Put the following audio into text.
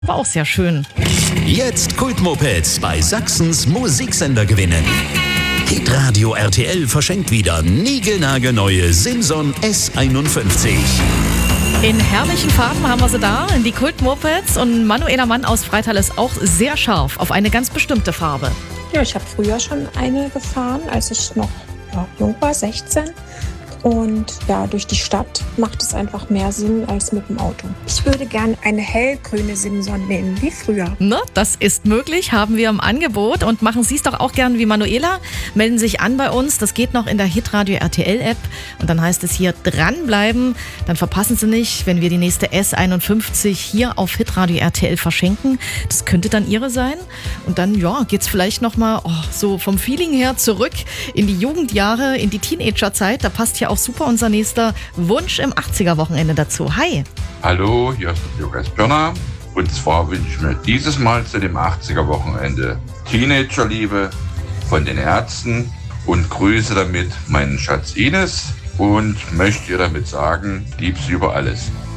War auch sehr schön. Jetzt Kultmopeds bei Sachsens Musiksender gewinnen. Hitradio RTL verschenkt wieder niegelnagelneue Simson S51. In herrlichen Farben haben wir sie da, die Kult-Mopeds. Und Manuela Mann aus Freital ist auch sehr scharf auf eine ganz bestimmte Farbe. Ja, ich habe früher schon eine gefahren, als ich noch jung war, 16. Und ja, durch die Stadt macht es einfach mehr Sinn als mit dem Auto. Ich würde gern eine hellgrüne Simson nehmen, wie früher. Ne, das ist möglich, haben wir im Angebot. Und machen Sie es doch auch gern wie Manuela. Melden sich an bei uns. Das geht noch in der Hitradio RTL App. Und dann heißt es hier dranbleiben. Dann verpassen Sie nicht, wenn wir die nächste S51 hier auf Hitradio RTL verschenken. Das könnte dann Ihre sein. Und dann geht's vielleicht nochmal so vom Feeling her zurück in die Jugendjahre, in die Teenagerzeit. Da passt ja auch super unser nächster Wunsch im 80er-Wochenende dazu. Hi! Hallo, hier ist der Jogas Pirner. Und zwar wünsche ich mir dieses Mal zu dem 80er-Wochenende Teenagerliebe von den Ärzten und grüße damit meinen Schatz Ines und möchte ihr damit sagen, lieb sie über alles.